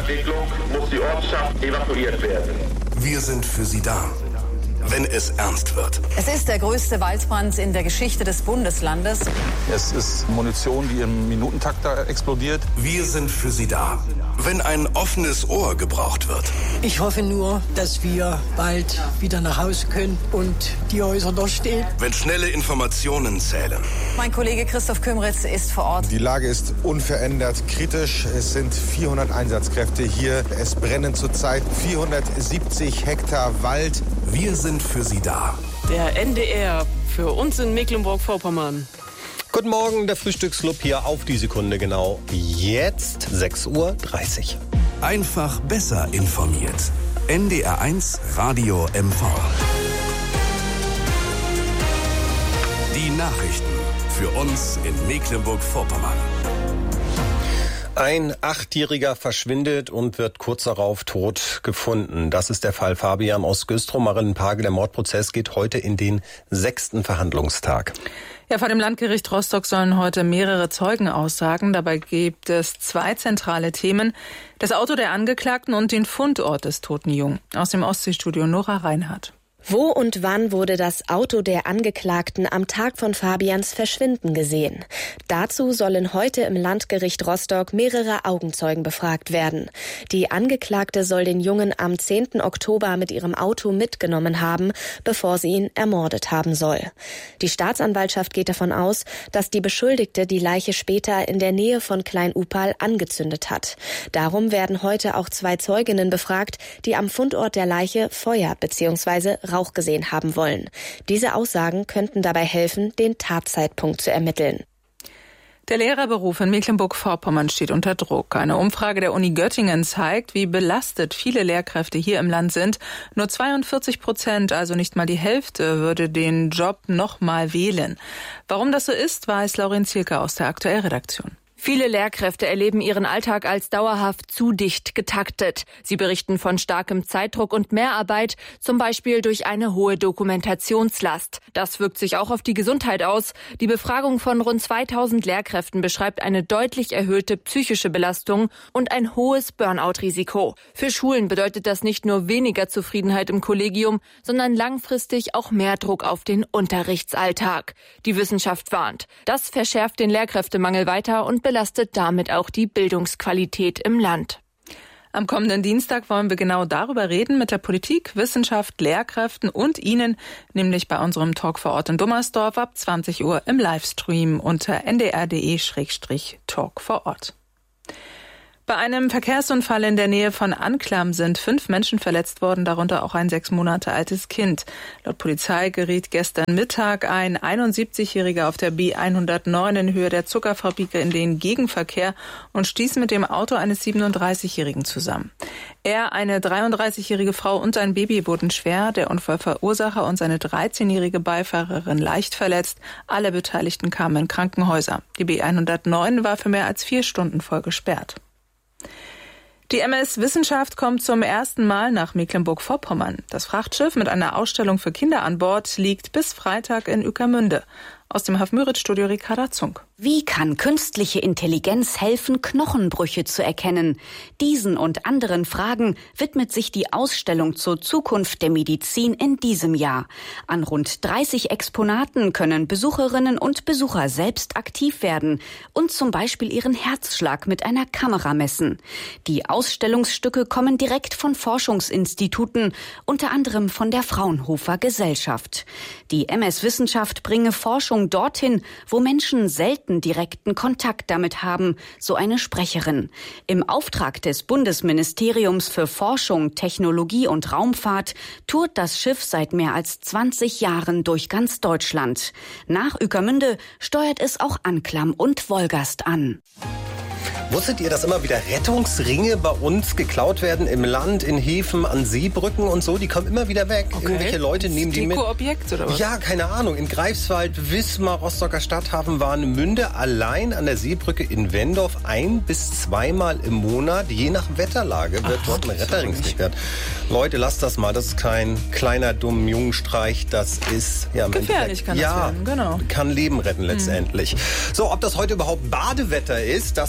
Entwicklung muss die Ortschaft evakuiert werden. Wir sind für Sie da, wenn es ernst wird. Es ist der größte Waldbrand in der Geschichte des Bundeslandes. Es ist Munition, die im Minutentakt da explodiert. Wir sind für Sie da, wenn ein offenes Ohr gebraucht wird. Ich hoffe nur, dass wir bald wieder nach Hause können und die Häuser noch stehen. Wenn schnelle Informationen zählen. Mein Kollege Christoph Kümritz ist vor Ort. Die Lage ist unverändert kritisch. Es sind 400 Einsatzkräfte hier. Es brennen zurzeit 470 Hektar Wald. Wir sind für Sie da. Der NDR für uns in Mecklenburg-Vorpommern. Guten Morgen, der Frühstücksclub hier auf die Sekunde genau. Jetzt 6:30 Uhr. Einfach besser informiert. NDR1 Radio MV. Die Nachrichten für uns in Mecklenburg-Vorpommern. Ein 8-Jähriger verschwindet und wird kurz darauf tot gefunden. Das ist der Fall Fabian aus Güstrow. Marinnen Page, der Mordprozess geht heute in den 6. Verhandlungstag. Ja, vor dem Landgericht Rostock sollen heute mehrere Zeugen aussagen. Dabei gibt es 2 zentrale Themen: das Auto der Angeklagten und den Fundort des toten Jungen. Aus dem Ostseestudio Nora Reinhardt. Wo und wann wurde das Auto der Angeklagten am Tag von Fabians Verschwinden gesehen? Dazu sollen heute im Landgericht Rostock mehrere Augenzeugen befragt werden. Die Angeklagte soll den Jungen am 10. Oktober mit ihrem Auto mitgenommen haben, bevor sie ihn ermordet haben soll. Die Staatsanwaltschaft geht davon aus, dass die Beschuldigte die Leiche später in der Nähe von Klein-Upal angezündet hat. Darum werden heute auch 2 Zeuginnen befragt, die am Fundort der Leiche Feuer bzw. Rauch gesehen haben wollen. Diese Aussagen könnten dabei helfen, den Tatzeitpunkt zu ermitteln. Der Lehrerberuf in Mecklenburg-Vorpommern steht unter Druck. Eine Umfrage der Uni Göttingen zeigt, wie belastet viele Lehrkräfte hier im Land sind. Nur 42%, also nicht mal die Hälfte, würde den Job noch mal wählen. Warum das so ist, weiß Laurin Zielke aus der Aktuellredaktion. Viele Lehrkräfte erleben ihren Alltag als dauerhaft zu dicht getaktet. Sie berichten von starkem Zeitdruck und Mehrarbeit, zum Beispiel durch eine hohe Dokumentationslast. Das wirkt sich auch auf die Gesundheit aus. Die Befragung von rund 2000 Lehrkräften beschreibt eine deutlich erhöhte psychische Belastung und ein hohes Burnout-Risiko. Für Schulen bedeutet das nicht nur weniger Zufriedenheit im Kollegium, sondern langfristig auch mehr Druck auf den Unterrichtsalltag. Die Wissenschaft warnt. Das verschärft den Lehrkräftemangel weiter und belastet damit auch die Bildungsqualität im Land. Am kommenden Dienstag wollen wir genau darüber reden mit der Politik, Wissenschaft, Lehrkräften und Ihnen, nämlich bei unserem Talk vor Ort in Dummersdorf ab 20 Uhr im Livestream unter ndr.de/Talk vor Ort. Bei einem Verkehrsunfall in der Nähe von Anklam sind 5 Menschen verletzt worden, darunter auch ein 6 Monate altes Kind. Laut Polizei geriet gestern Mittag ein 71-Jähriger auf der B109 in Höhe der Zuckerfabrik in den Gegenverkehr und stieß mit dem Auto eines 37-Jährigen zusammen. Er, eine 33-jährige Frau und ein Baby wurden schwer, der Unfallverursacher und seine 13-jährige Beifahrerin leicht verletzt. Alle Beteiligten kamen in Krankenhäuser. Die B109 war für mehr als 4 Stunden voll gesperrt. Die MS Wissenschaft kommt zum ersten Mal nach Mecklenburg-Vorpommern. Das Frachtschiff mit einer Ausstellung für Kinder an Bord liegt bis Freitag in Ueckermünde. Aus dem Haf-Müritz-Studio Ricarda Zunk. Wie kann künstliche Intelligenz helfen, Knochenbrüche zu erkennen? Diesen und anderen Fragen widmet sich die Ausstellung zur Zukunft der Medizin in diesem Jahr. An rund 30 Exponaten können Besucherinnen und Besucher selbst aktiv werden und zum Beispiel ihren Herzschlag mit einer Kamera messen. Die Ausstellungsstücke kommen direkt von Forschungsinstituten, unter anderem von der Fraunhofer Gesellschaft. Die MS Wissenschaft bringe Forschung dorthin, wo Menschen selten direkten Kontakt damit haben, so eine Sprecherin. Im Auftrag des Bundesministeriums für Forschung, Technologie und Raumfahrt tourt das Schiff seit mehr als 20 Jahren durch ganz Deutschland. Nach Ueckermünde steuert es auch Anklam und Wolgast an. Wusstet ihr, dass immer wieder Rettungsringe bei uns geklaut werden im Land, in Häfen, an Seebrücken und so? Die kommen immer wieder weg. Okay. Irgendwelche Leute nehmen die mit. Deko-Objekt oder was? Ja, keine Ahnung. In Greifswald, Wismar, Rostocker Stadthafen, Warnemünde, allein an der Seebrücke in Wendorf 1 bis 2 Mal im Monat, je nach Wetterlage, wird dort ein Retterring gesperrt. Leute, lasst das mal. Das ist kein kleiner, dummer Jungenstreich. Das ist ja gefährlich, kann das werden. Genau. Kann Leben retten letztendlich. So, ob das heute überhaupt Badewetter ist, das sagt uns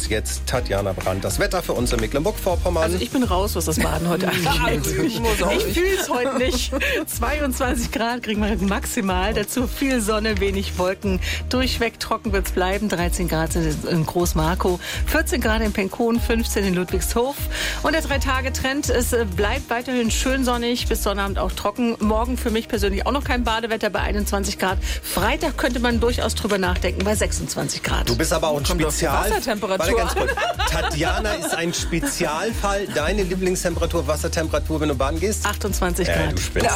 jetzt Tatjana Brandt. Das Wetter für uns in Mecklenburg-Vorpommern. Also ich bin raus, was das Baden heute angeht. Ich fühle es heute nicht. 22 Grad kriegen wir maximal. Dazu viel Sonne, wenig Wolken. Durchweg trocken wird es bleiben. 13 Grad sind es in Großmarkow, 14 Grad in Penkhofen, 15 in Ludwigshof. Und der 3-Tage-Trend, es bleibt weiterhin schön sonnig, bis Sonnabend auch trocken. Morgen für mich persönlich auch noch kein Badewetter bei 21 Grad. Freitag könnte man durchaus drüber nachdenken bei 26 Grad. Du bist aber auch ein Spezial. Wassertemperatur. Ganz kurz. Tatjana ist ein Spezialfall. Deine Lieblingstemperatur, Wassertemperatur, wenn du baden gehst? 28 Grad. Du spinnst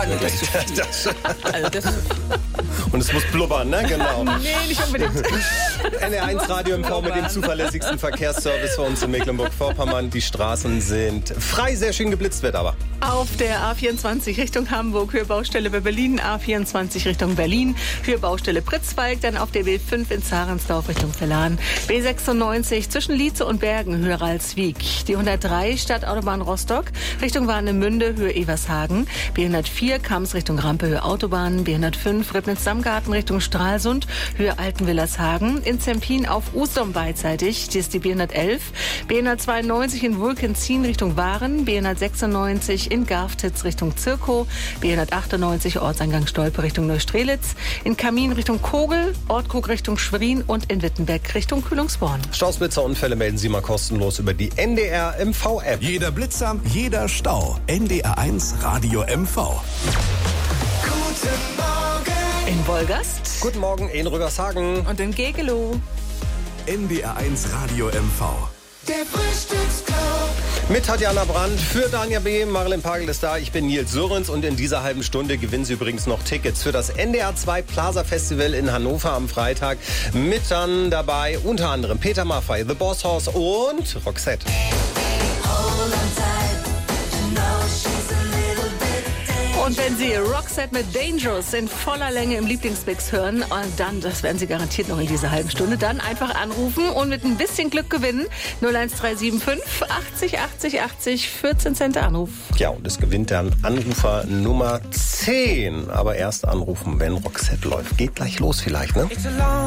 Und es muss blubbern, ne? Genau. Nee, nicht unbedingt. NR1 Radio MV mit dem zuverlässigsten Verkehrsservice für uns in Mecklenburg-Vorpommern. Die Straßen sind frei, sehr schön geblitzt wird aber. Auf der A24 Richtung Hamburg, Höhe Baustelle bei Berlin, A24 Richtung Berlin, Höhe Baustelle Pritzwalk, dann auf der B5 in Zarensdorf Richtung Verlan, B96 zwischen Lietze und Bergen, Höhe Ralswiek, die 103 Stadtautobahn Rostock, Richtung Warnemünde, Höhe Evershagen, B104 Kams Richtung Rampe, Höhe Autobahn, B105 Ribnitz-Dammgarten Richtung Stralsund, Höhe Altenwillershagen, in Zempin auf Usedom beidseitig, die ist die B111, B192 in Wulkenzien Richtung Waren, B196 in Garftitz Richtung Zirkow, B198 Ortseingang Stolpe Richtung Neustrelitz, in Kamin Richtung Kogel, Ortkrug Richtung Schwerin und in Wittenberg Richtung Kühlungsborn. Stausblitzerunfälle melden Sie mal kostenlos über die NDR MV-App. Jeder Blitzer, jeder Stau. NDR1 Radio MV. Guten Morgen. In Wolgast. Guten Morgen in Rügershagen. Und in Gegelow. NDR1 Radio MV. Der Frühstücksclub. Mit Tatjana Brandt für Danja B. Marilyn Pagel ist da. Ich bin Nils Sörens und in dieser halben Stunde gewinnen Sie übrigens noch Tickets für das NDR 2 Plaza Festival in Hannover am Freitag. Mit dann dabei unter anderem Peter Maffay, The Boss Horse und Roxette. Und wenn Sie Roxette mit Dangerous in voller Länge im Lieblingsmix hören, dann, das werden Sie garantiert noch in dieser halben Stunde, dann einfach anrufen und mit ein bisschen Glück gewinnen. 01375 80 80 80, 14 Cent Anruf. Ja, und es gewinnt dann Anrufer Nummer 10. Aber erst anrufen, wenn Roxette läuft. Geht gleich los vielleicht, ne?